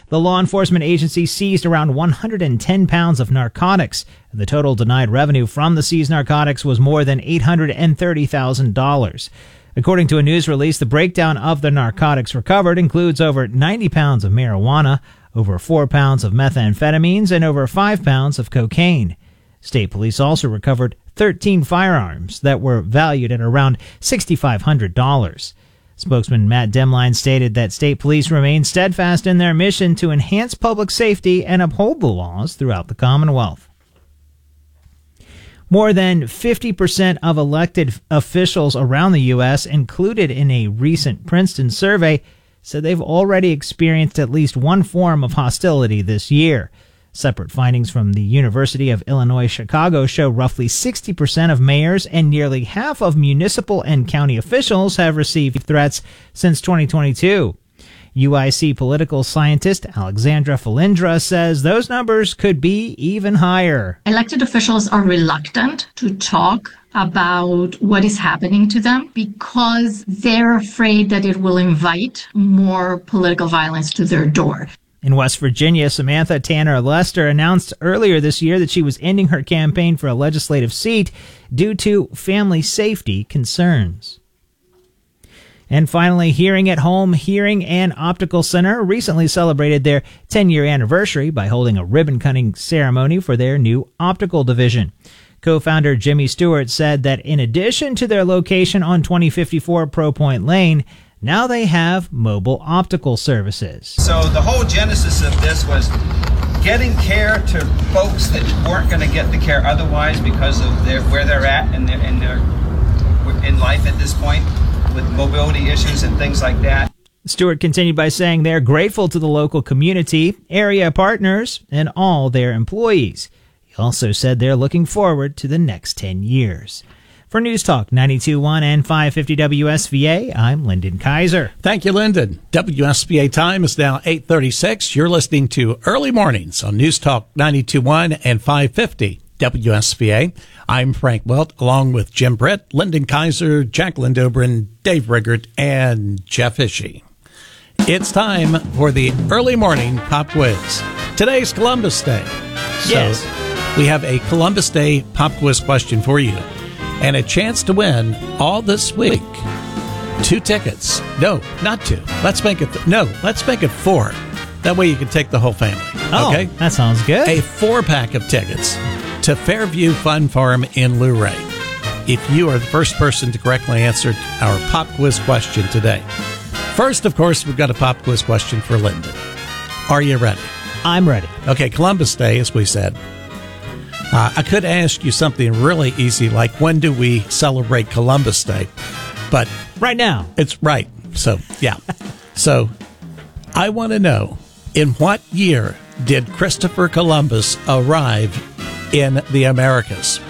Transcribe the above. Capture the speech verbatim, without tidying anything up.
The law enforcement agency seized around one hundred ten pounds of narcotics, and the total denied revenue from the seized narcotics was more than eight hundred thirty thousand dollars. According to a news release, the breakdown of the narcotics recovered includes over ninety pounds of marijuana, over four pounds of methamphetamines, and over five pounds of cocaine. State police also recovered thirteen firearms that were valued at around six thousand five hundred dollars. Spokesman Matt Demline stated that state police remain steadfast in their mission to enhance public safety and uphold the laws throughout the Commonwealth. More than fifty percent of elected officials around the U S, included in a recent Princeton survey, said they've already experienced at least one form of hostility this year. Separate findings from the University of Illinois Chicago show roughly sixty percent of mayors and nearly half of municipal and county officials have received threats since twenty twenty-two. U I C political scientist Alexandra Felindra says those numbers could be even higher. Elected officials are reluctant to talk about what is happening to them because they're afraid that it will invite more political violence to their door. In West Virginia, Samantha Tanner Lester announced earlier this year that she was ending her campaign for a legislative seat due to family safety concerns. And finally, Hearing at Home Hearing and Optical Center recently celebrated their ten-year anniversary by holding a ribbon-cutting ceremony for their new optical division. Co-founder Jimmy Stewart said that in addition to their location on twenty fifty-four Pro Point Lane, now they have mobile optical services. So the whole genesis of this was getting care to folks that weren't going to get the care otherwise because of their, where they're at in their, in their in life at this point with mobility issues and things like that. Stewart continued by saying they're grateful to the local community, area partners, and all their employees. He also said they're looking forward to the next ten years. For News Talk ninety-two point one and five fifty W S V A, I'm Lyndon Kaiser. Thank you, Lyndon. W S V A time is now eight thirty-six. You're listening to Early Mornings on News Talk ninety-two point one and five fifty W S V A. I'm Frank Welt, along with Jim Britt, Lyndon Kaiser, Jacqueline Dobrin, Dave Riggert, and Jeff Ishii. It's time for the Early Morning Pop Quiz. Today's Columbus Day. So Yes. we have a Columbus Day Pop Quiz question for you. And a chance to win all this week. Two tickets. No, not two. Let's make it, th- no, let's make it four. That way you can take the whole family. Oh, okay? That sounds good. A four-pack of tickets to Fairview Fun Farm in Luray. If you are the first person to correctly answer our pop quiz question today. First, of course, we've got a pop quiz question for Lyndon. Are you ready? I'm ready. Okay, Columbus Day, as we said. Uh, I could ask you something really easy, like when do we celebrate Columbus Day? But Right now. it's right. So, yeah. So, I want to know, in what year did Christopher Columbus arrive in the Americas?